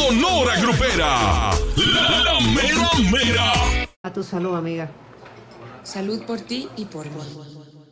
Sonora Grupera. La mera mera. A tu salud, amiga. Salud por ti y por mí.